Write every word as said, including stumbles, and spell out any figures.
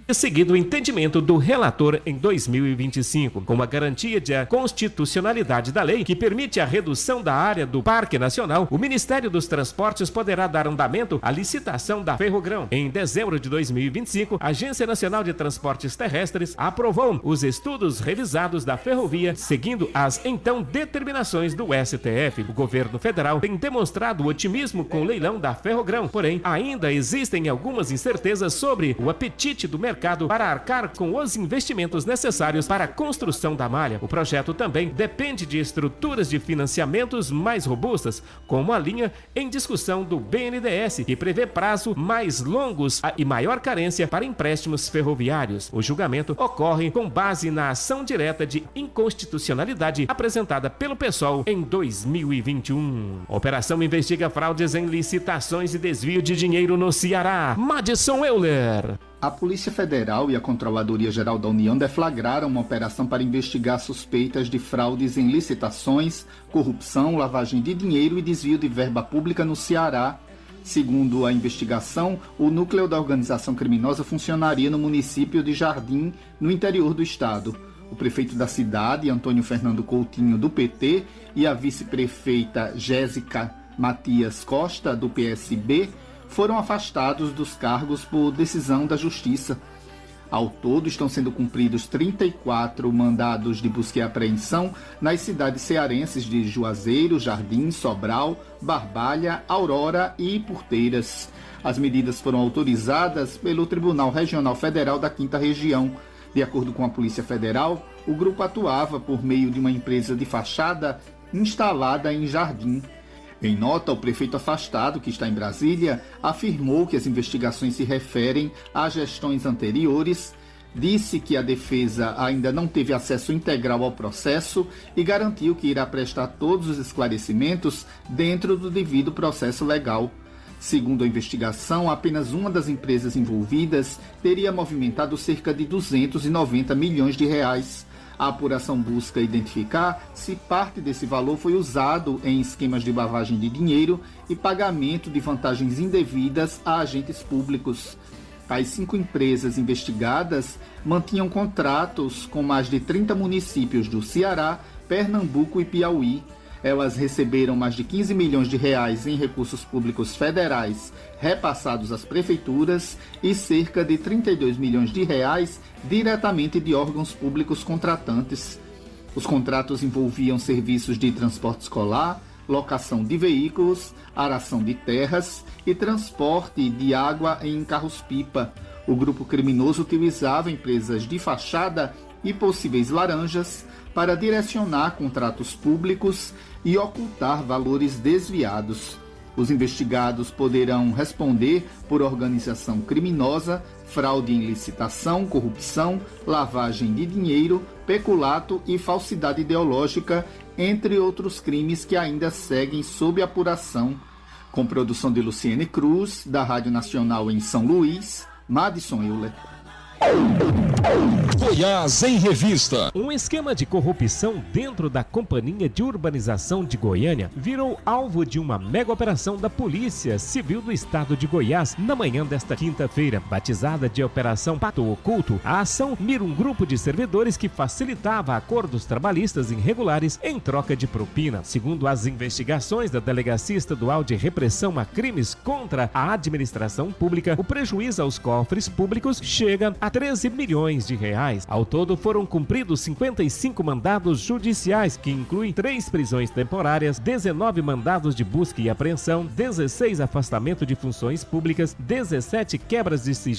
seguido o entendimento do relator em dois mil e vinte e cinco, com a garantia de constitucionalidade da lei que permite a redução da área do Parque Nacional, o Ministério dos Transportes poderá dar andamento à licitação da Ferrogrão. Em dezembro de dois mil e vinte e cinco, a Agência Nacional de Transportes Terrestres aprovou os estudos revisados da ferrovia, seguindo as então determinações do S T F. O governo federal tem demonstrado otimismo com o leilão da Ferrogrão, porém ainda existem algumas incertezas sobre o apetite do mercado para arcar com os investimentos necessários para a construção da malha. O projeto também depende de estruturas de financiamentos mais robustas, como a linha em discussão do B N D E S, que prevê prazo mais longos e maior carência para empréstimos ferroviários. O julgamento ocorre com base na ação direta de inconstitucionalidade apresentada pelo PSOL em dois mil e vinte e um. A operação investiga fraudes em licitações e desvio de dinheiro no Ceará. Madison Euler. A Polícia Federal e a Controladoria Geral da União deflagraram uma operação para investigar suspeitas de fraudes em licitações, corrupção, lavagem de dinheiro e desvio de verba pública no Ceará. Segundo a investigação, o núcleo da organização criminosa funcionaria no município de Jardim, no interior do estado. O prefeito da cidade, Antônio Fernando Coutinho, do P T, e a vice-prefeita Jéssica Matias Costa, do P S B, foram afastados dos cargos por decisão da Justiça. Ao todo, estão sendo cumpridos trinta e quatro mandados de busca e apreensão nas cidades cearenses de Juazeiro, Jardim, Sobral, Barbalha, Aurora e Porteiras. As medidas foram autorizadas pelo Tribunal Regional Federal da quinta Região. De acordo com a Polícia Federal, o grupo atuava por meio de uma empresa de fachada instalada em Jardim. Em nota, o prefeito afastado, que está em Brasília, afirmou que as investigações se referem a gestões anteriores, disse que a defesa ainda não teve acesso integral ao processo e garantiu que irá prestar todos os esclarecimentos dentro do devido processo legal. Segundo a investigação, apenas uma das empresas envolvidas teria movimentado cerca de duzentos e noventa milhões de reais. A apuração busca identificar se parte desse valor foi usado em esquemas de lavagem de dinheiro e pagamento de vantagens indevidas a agentes públicos. As cinco empresas investigadas mantinham contratos com mais de trinta municípios do Ceará, Pernambuco e Piauí. Elas receberam mais de quinze milhões de reais em recursos públicos federais repassados às prefeituras e cerca de trinta e dois milhões de reais diretamente de órgãos públicos contratantes. Os contratos envolviam serviços de transporte escolar, locação de veículos, aração de terras e transporte de água em carros-pipa. O grupo criminoso utilizava empresas de fachada e possíveis laranjas para direcionar contratos públicos e ocultar valores desviados. Os investigados poderão responder por organização criminosa, fraude em licitação, corrupção, lavagem de dinheiro, peculato e falsidade ideológica, entre outros crimes que ainda seguem sob apuração. Com produção de Luciene Cruz, da Rádio Nacional em São Luís, Madison Euler. Goiás em Revista. Um esquema de corrupção dentro da Companhia de Urbanização de Goiânia virou alvo de uma mega operação da Polícia Civil do Estado de Goiás na manhã desta quinta-feira. Batizada de Operação Pato Oculto, a ação mira um grupo de servidores que facilitava acordos trabalhistas irregulares em troca de propina. Segundo as investigações da Delegacia Estadual de Repressão a Crimes contra a Administração Pública, o prejuízo aos cofres públicos chega a treze milhões de reais. Ao todo foram cumpridos cinquenta e cinco mandados judiciais, que incluem três prisões temporárias, dezenove mandados de busca e apreensão, dezesseis afastamentos de funções públicas, dezessete quebras de sigilo